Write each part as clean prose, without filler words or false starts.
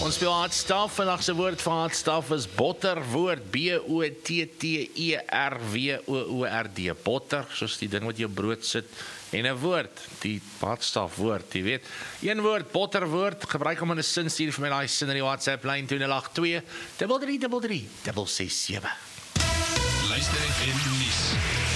Ons speel Hartstaf, vandag se woord vir Hartstaf is botterwoord, B-O-T-T-E-R-W-O-O-R-D, botter, soos die ding wat jou brood sit, en 'n woord, die Hartstaf woord, jy weet. Een woord, botterwoord, gebruik hom in 'n sin, stuur vir my daai sin in die WhatsApp lyn 2082 3333 667. Luister FM nuus.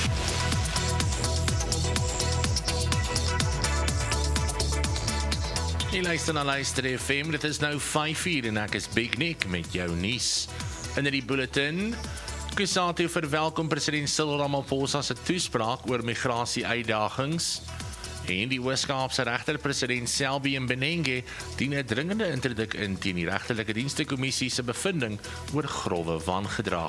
Jy luister na Luister FM, dit is nou 5:00 en ek is Big Nick met jou nuus. In die bulletin, Kusatu verwelkom president Cyril Ramaphosa se toespraak oor migrasie-uitdagings. En die Oos-Kaapse regter president Selby Mbenenge dien 'n dringende interdik in teen die regterlike dienste kommissie se bevinding oor grove wangedrag.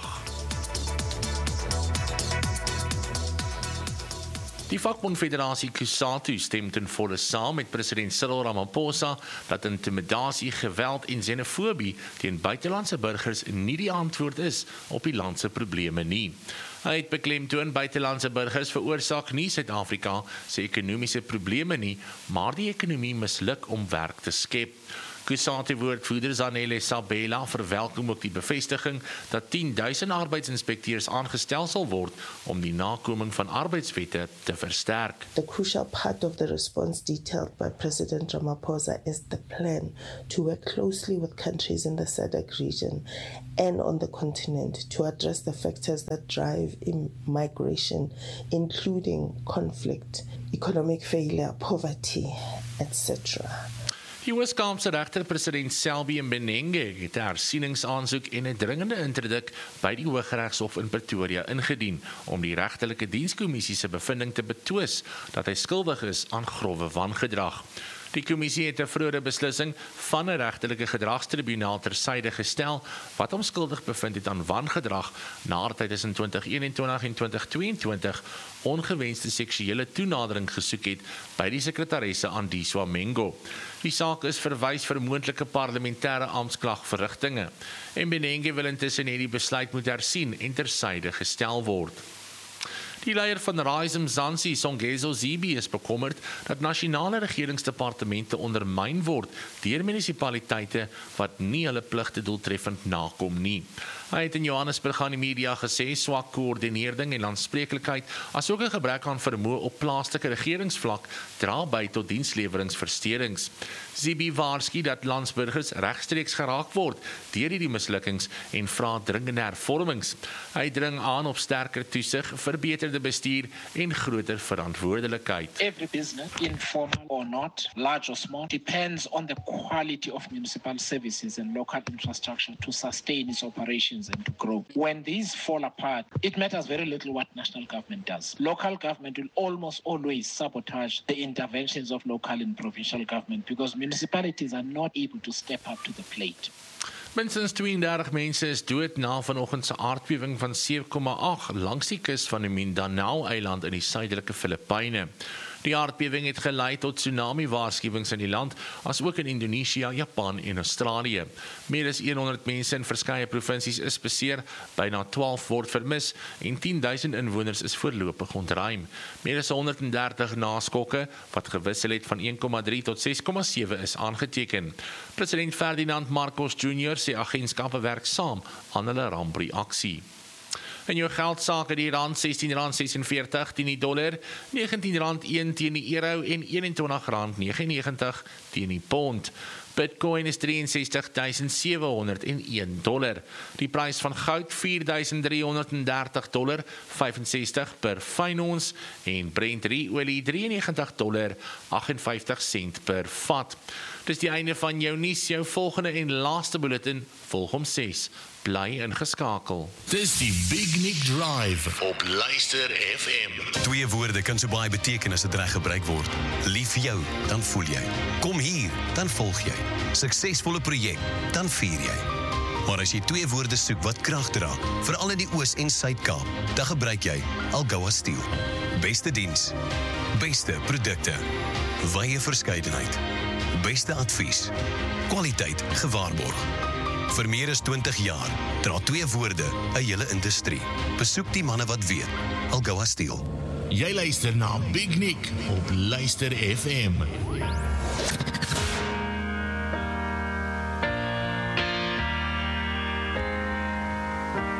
Die vakbondfederasie Kusatu stem ten volle saam met president Cyril Ramaphosa dat intimidasie, geweld en xenofobie teen buitelandse burgers nie die antwoord is op die land se probleme nie. Hy het beklemtoon buitelandse burgers veroorsaak nie Suid-Afrika se ekonomiese probleme nie, maar die ekonomie misluk om werk te skep. Kusatu-woordvoerder Zanele Sabela verwelkom ook die bevestiging dat 10,000 arbeidsinspekteurs aangestel sal word om die nakoming van arbeidswette te versterk. The crucial part of the response detailed by President Ramaphosa is the plan to work closely with countries in the SADC region and on the continent to address the factors that drive migration, including conflict, economic failure, poverty, etc. Die Oos-Kaapse regter president Selby Mbenenge het 'n hersieningsaansoek en 'n dringende interdik by die Hooggeregshof in Pretoria ingedien om die regterlike dienskommissie se bevinding te betwis dat hy skuldig is aan grove wangedrag. Die kommissie het 'n vroeëre beslissing van 'n regterlike gedragstribunaal tersyde gestel wat hom skuldig bevind het aan wangedrag nadat hy tussen 2021 en 2022 ongewenste seksuele toenadering gesoek het by die sekretaresse Andiswa Mengo. Die saak is verwys vir moontlike parlementêre amptklagverrigtinge en Mbenenge wil intussen hierdie besluit moet hersien en tersyde gestel word. Die leier van Rise Mzansi, Songezo Zibi, is bekommerd dat nasionale regeringsdepartemente ondermyn word deur munisipaliteite wat nie hulle pligte doeltreffend nakom nie. Hy het in Johannesburg aan die media gesê swak koördinering en aanspreeklikheid asook 'n gebrek aan vermoë op plaaslike regeringsvlak dra by tot diensleweringversteurings. Zibi waarsku dat landsburgers regstreeks geraak word deur hierdie mislukkings en vra dringende hervormings. Hy dring aan op sterker toesig, verbeterde bestuur en groter verantwoordelikheid. Every business, informal or not, large or small, depends on the quality of municipal services and local infrastructure to sustain its operations and to grow. When these fall apart, it matters very little what national government does. Local government will almost always sabotage the interventions of local and provincial government because municipalities are not able to step up to the plate. Minstens 32 mense is dood na vanoggend se aardbewing van 7,8 langs die kus van die Mindanao-eiland in die suidelike Filippyne. Die aardbewing het gelei tot tsunami-waarskuwings in die land, asook in Indonesië, Japan en Australië. Meer as 100 mense in verskeie provinsies is beseer, byna 12 word vermis en 10,000 inwoners is voorlopig ontruim. Meer as 130 naskokke, wat gewissel het van 1,3 tot 6,7 is aangeteken. President Ferdinand Marcos Jr. sê agentskappe werk saam aan hulle rampreaksie. In jou geldsake die rand R16.46 teen die dollar, R19.1 teen die euro en R21.99 teen die pond. Bitcoin is $63,701. Die prys van goud $4,330.65 per fyn ons en Brent olie $93.58 per vat. Dis die einde van jou nuus, jou volgende en laaste bulletin volg om 6. Bly ingeskakel. Dis die Big Nick Drive op Luister FM. Twee woorde kan so baie beteken as dit reg gebruik word. Lief vir jou, dan voel jy. Kom hier, dan volg jy. Suksesvolle projek, dan vier jy. Maar as jy twee woorde soek wat krag dra, veral in die Oos- en Suid-Kaap, dan gebruik jy Algoa Steel. Beste diens, beste produkte, wye verskeidenheid, beste advies, kwaliteit gewaarborg. Vir meer as 20 jaar dra twee woorde 'n hele industrie. Besoek die manne wat weet. Algoa Steel. Jy luister na Big Nick op Luister FM.